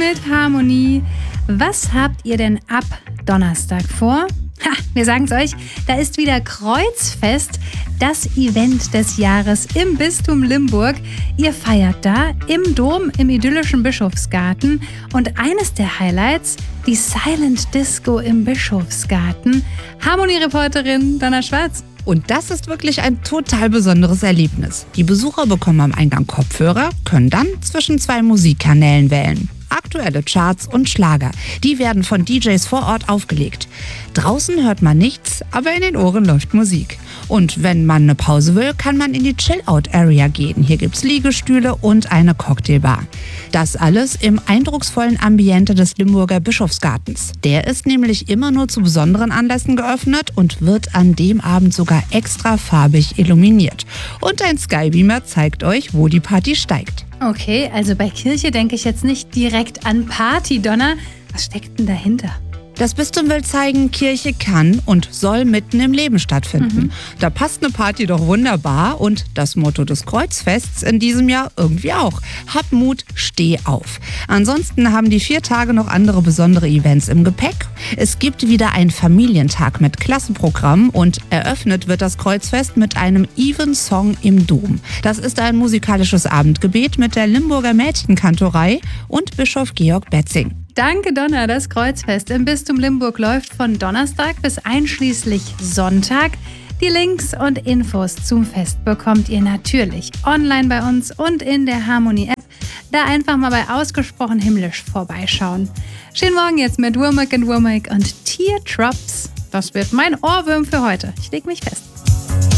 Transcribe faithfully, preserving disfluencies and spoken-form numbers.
mit Harmonie. Was habt ihr denn ab Donnerstag vor? Ha, wir sagen es euch, da ist wieder Kreuzfest, das Event des Jahres im Bistum Limburg. Ihr feiert da im Dom im idyllischen Bischofsgarten und eines der Highlights, die Silent Disco im Bischofsgarten. Harmonie-Reporterin Donna Schwarz. Und das ist wirklich ein total besonderes Erlebnis. Die Besucher bekommen am Eingang Kopfhörer, können dann zwischen zwei Musikkanälen wählen. Aktuelle Charts und Schlager, die werden von D Js vor Ort aufgelegt. Draußen hört man nichts, aber in den Ohren läuft Musik. Und wenn man eine Pause will, kann man in die Chill-Out-Area gehen. Hier gibt's Liegestühle und eine Cocktailbar. Das alles im eindrucksvollen Ambiente des Limburger Bischofsgartens. Der ist nämlich immer nur zu besonderen Anlässen geöffnet und wird an dem Abend sogar extra farbig illuminiert. Und ein Skybeamer zeigt euch, wo die Party steigt. Okay, also bei Kirche denke ich jetzt nicht direkt an Party, Donna. Was steckt denn dahinter? Das Bistum will zeigen, Kirche kann und soll mitten im Leben stattfinden. Mhm. Da passt eine Party doch wunderbar und das Motto des Kreuzfests in diesem Jahr irgendwie auch. Hab Mut, steh auf. Ansonsten haben die vier Tage noch andere besondere Events im Gepäck. Es gibt wieder einen Familientag mit Klassenprogramm und eröffnet wird das Kreuzfest mit einem Evensong im Dom. Das ist ein musikalisches Abendgebet mit der Limburger Mädchenkantorei und Bischof Georg Betzing. Danke, Donna. Das Kreuzfest im Bistum Limburg läuft von Donnerstag bis einschließlich Sonntag. Die Links und Infos zum Fest bekommt ihr natürlich online bei uns und in der Harmonie-App. Da einfach mal bei Ausgesprochen Himmlisch vorbeischauen. Schönen Morgen jetzt mit Womack and Womack und Teardrops. Das wird mein Ohrwurm für heute. Ich leg mich fest.